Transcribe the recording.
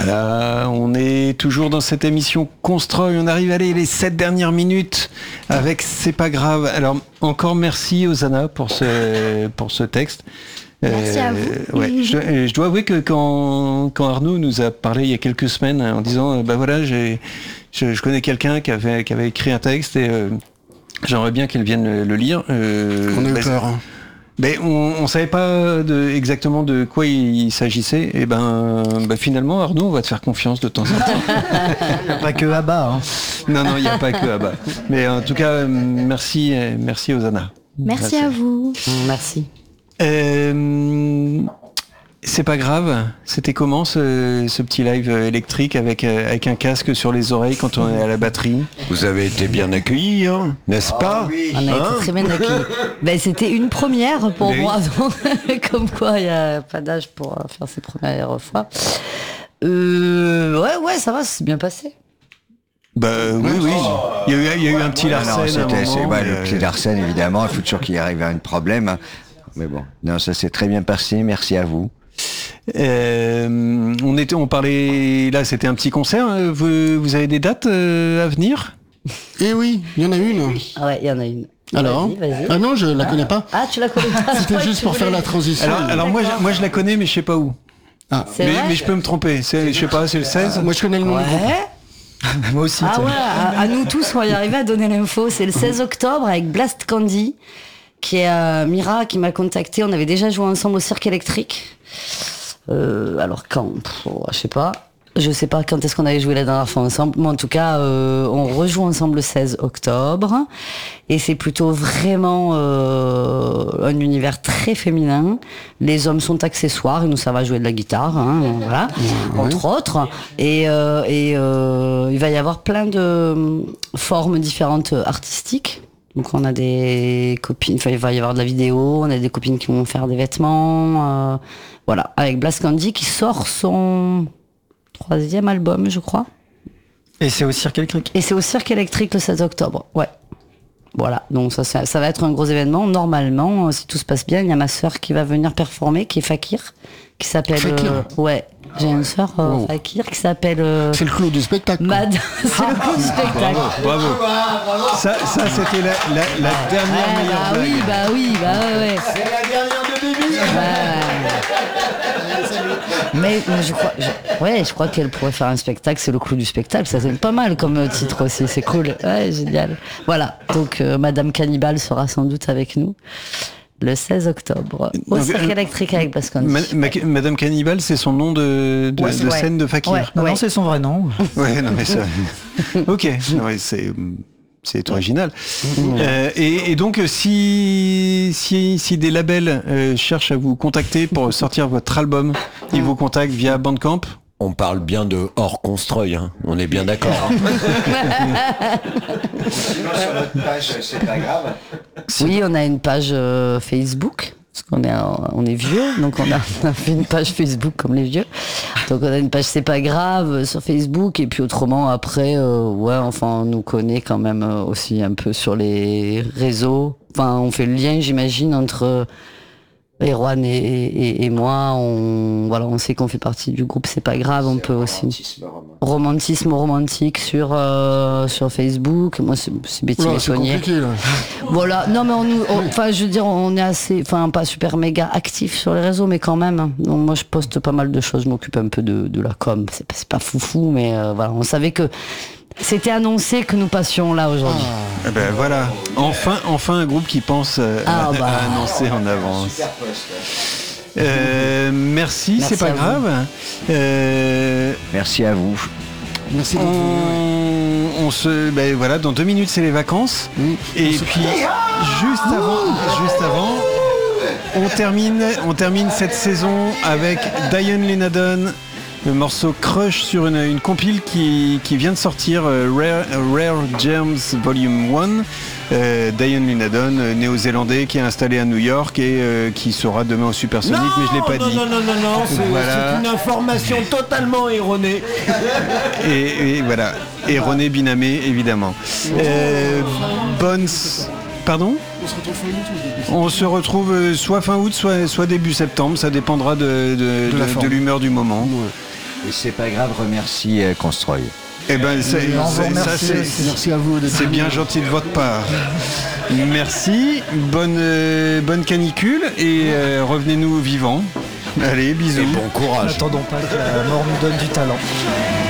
On est toujours dans cette émission Constroy. On arrive à les 7 dernières minutes avec C'est pas grave. Alors encore merci Ozana pour ce texte. Merci à vous. Ouais, je dois avouer que quand Arnaud nous a parlé il y a quelques semaines en disant voilà, je connais quelqu'un qui avait écrit un texte et j'aimerais bien qu'elle vienne le lire. On a eu peur. Hein. Mais on savait pas exactement de quoi il s'agissait. Et finalement, Arnaud, on va te faire confiance de temps en temps. Il n'y a pas que Abba. Hein. Non, il n'y a pas que Abba. Mais en tout cas, merci Ozana. Merci à vous. Merci. C'est pas grave. C'était comment ce petit live électrique avec un casque sur les oreilles quand on est à la batterie? Vous avez été bien accueillis, hein, n'est-ce pas? Oui. On a été très bien accueillis. C'était une première pour moi. Donc, comme quoi, il n'y a pas d'âge pour faire ses premières fois. Ouais, ça va, c'est bien passé. Oui. Il y a eu un petit Larsen. Le petit Larsen, évidemment. Il faut toujours qu'il arrive à un problème. Mais bon, non, ça s'est très bien passé. Merci à vous. On parlait là, c'était un petit concert. Vous avez des dates à venir? Eh oui, il y en a une. Ah ouais, il y en a une. Alors vas-y. Ah non, je la connais pas. Ah, tu la connais pas? C'était juste pour faire la transition. Alors moi je la connais, mais je sais pas où. Ah. Mais je peux me tromper. Je sais pas, c'est le 16. Moi je connais le nom du groupe. Moi aussi. Ah ouais, à nous tous, on va y arriver à donner l'info. C'est le 16 octobre avec Blast Candy, qui est Mira qui m'a contacté. On avait déjà joué ensemble au Cirque Électrique. Alors quand je sais pas quand est-ce qu'on avait joué la dernière fois ensemble, mais en tout cas on rejoue ensemble le 16 octobre et c'est plutôt vraiment un univers très féminin. Les hommes sont accessoires et nous ça va jouer de la guitare, voilà, entre autres, et il va y avoir plein de formes différentes artistiques. Donc on a des copines, il va y avoir de la vidéo, on a des copines qui vont faire des vêtements, voilà, avec Blast Candy qui sort son 3e album, je crois. Et c'est au Cirque Électrique le 16 octobre, ouais. Voilà, donc ça va être un gros événement. Normalement, si tout se passe bien, il y a ma sœur qui va venir performer, qui est Fakir, qui s'appelle... ouais, j'ai une sœur Fakir qui s'appelle... c'est le clou du spectacle. C'est le clou du spectacle. Bravo. Ça c'était la dernière meilleure blague. Oui, ouais. C'est la dernière de Bibi. Mais je crois qu'elle pourrait faire un spectacle, c'est le clou du spectacle, ça c'est pas mal comme titre aussi, c'est cool, ouais, génial. Voilà, donc Madame Cannibal sera sans doute avec nous le 16 octobre au Cirque Électrique avec Blast Candy. Madame Cannibal, c'est son nom de scène de Fakir. Ouais. Non, c'est son vrai nom. Ouais, non mais ça... Ok, ouais, c'est original. Et donc, si des labels cherchent à vous contacter pour sortir votre album, ils vous contactent via Bandcamp? On parle bien de hors Constroy, hein. On est bien d'accord. Sur notre page, c'est pas grave. Oui, on a une page Facebook. Parce qu'on est vieux, donc on a fait une page Facebook comme les vieux. Donc on a une page C'est pas grave sur Facebook, et puis autrement après, on nous connaît quand même aussi un peu sur les réseaux. Enfin, on fait le lien, j'imagine, entre Erwan et moi. On sait qu'on fait partie du groupe C'est pas grave. On peut aussi romantisme romantique sur Facebook. Moi c'est Betty et Saunier. Voilà, non mais on est assez, pas super méga actif sur les réseaux, mais quand même. Donc moi je poste pas mal de choses, je m'occupe un peu de la com. C'est pas foufou, mais voilà, on savait que c'était annoncé que nous passions là aujourd'hui. Ben voilà, enfin un groupe qui pense à annoncer en avance. Merci, c'est pas grave. Merci à vous. Merci beaucoup. Dans 2 minutes c'est les vacances. Et puis juste avant, on termine cette saison avec Diane Lenadon, le morceau Crush sur une compile qui vient de sortir, Rare Gems Volume 1. Diane Lenadon, néo-zélandais, qui est installé à New York et qui sera demain au Supersonic, mais je l'ai pas dit. Non, c'est une information totalement erronée. Et voilà, erronée, binamée, évidemment. Bonne... Pardon ? On se retrouve soit fin août, soit début septembre, ça dépendra de l'humeur du moment. Et c'est pas grave, remercie Constroy. Eh ben, Merci à vous. C'est bien gentil de votre part. Merci, bonne canicule et revenez-nous vivants. Allez, bisous. Et bon courage. N'attendons pas que la mort nous donne du talent.